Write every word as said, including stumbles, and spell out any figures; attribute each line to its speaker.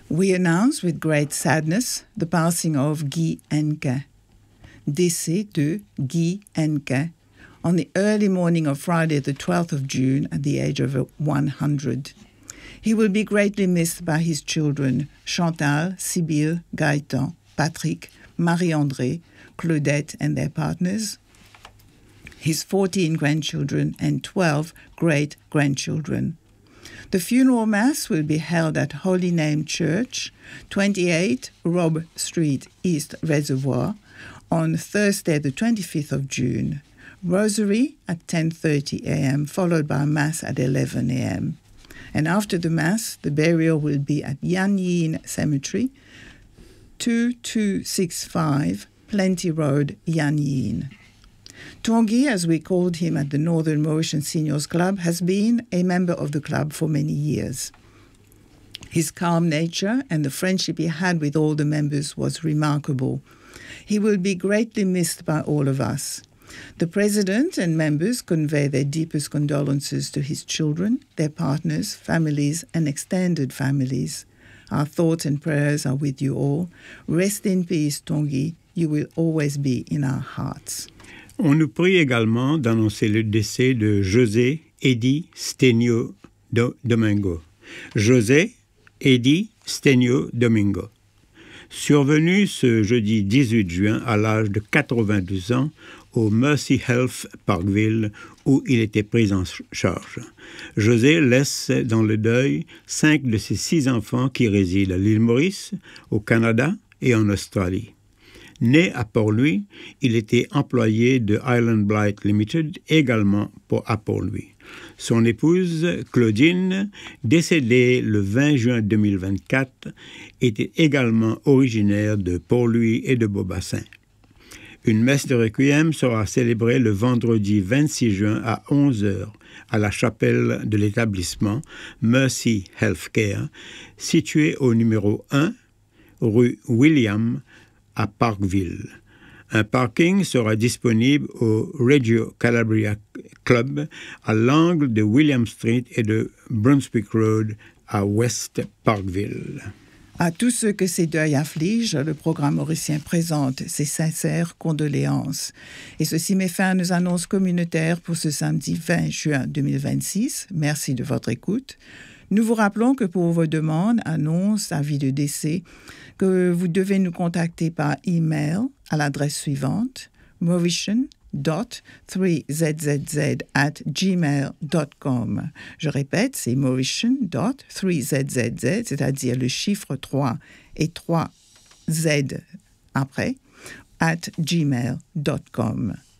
Speaker 1: We announce with great sadness the passing of Guy Henke. Décès de Guy Henke on the early morning of Friday the twelfth of June at the age of one hundred. He will be greatly missed by his children, Chantal, Sibylle, Gaëtan, Patrick, Marie-André, Claudette and their partners, his fourteen grandchildren and twelve great-grandchildren. The funeral mass will be held at Holy Name Church, twenty-eight Robb Street, East Reservoir, on Thursday the twenty-fifth of June. Rosary at ten thirty a.m., followed by Mass at eleven a.m. And after the Mass, the burial will be at Yan Yean Cemetery, two two six five Plenty Road, Yan Yean. Tanguy, as we called him at the Northern Mauritian Seniors Club, has been a member of the club for many years. His calm nature and the friendship he had with all the members was remarkable. He will be greatly missed by all of us. The president and members convey their deepest condolences to his children, their partners, families, and extended families. Our thoughts and prayers are with you all. Rest in peace, Tanguy. You will always be in our hearts.
Speaker 2: On nous prie également d'annoncer le décès de José Eddie Stenio Do- Domingo. José Eddie Stenio Domingo. Survenu ce jeudi dix-huit juin à l'âge de quatre-vingt-douze ans au Mercy Health Parkville où il était pris en charge. José laisse dans le deuil cinq de ses six enfants qui résident à l'île Maurice, au Canada et en Australie. Né à Port-Louis, il était employé de Island Blight Limited, également pour, à Port-Louis. Son épouse, Claudine, décédée le vingt juin deux mille vingt-quatre, était également originaire de Port-Louis et de Beaubassin. Une messe de requiem sera célébrée le vendredi vingt-six juin à onze heures à la chapelle de l'établissement Mercy Healthcare, située au numéro un, rue William, à Parkville. Un parking sera disponible au Reggio Calabria Club à l'angle de William Street et de Brunswick Road à West Parkville.
Speaker 1: À tous ceux que ces deuils affligent, le programme mauricien présente ses sincères condoléances. Et ceci met fin à nos annonces communautaires pour ce samedi vingt juin deux mille vingt-six. Merci de votre écoute. Nous vous rappelons que pour vos demandes, annonces, avis de décès, que vous devez nous contacter par email à l'adresse suivante mauritian dot three z z z at gmail dot com. Je répète, c'est mauritian dot three z z z, c'est-à-dire le chiffre trois et trois Z après, at gmail dot com.